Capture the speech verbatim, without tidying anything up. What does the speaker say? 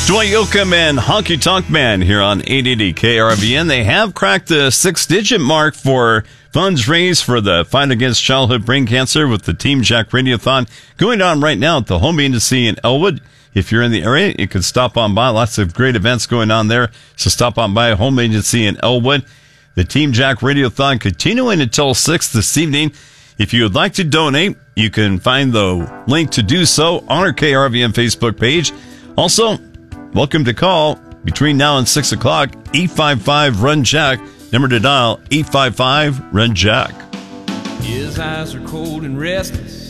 Dwight Yoakam and Honky Tonk Man here on eight eighty K R V N. They have cracked the six-digit mark for funds raised for the fight against childhood brain cancer with the Team Jack Radiothon going on right now at the Home Agency in Elwood. If you're in the area, you can stop on by. Lots of great events going on there. So stop on by Home Agency in Elwood. The Team Jack Radiothon continuing until six this evening. If you would like to donate, you can find the link to do so on our K R V N Facebook page. Also, welcome to call between now and six o'clock, eight five five, run Jack. Number to dial, eight five five, run Jack. His eyes are cold and restless.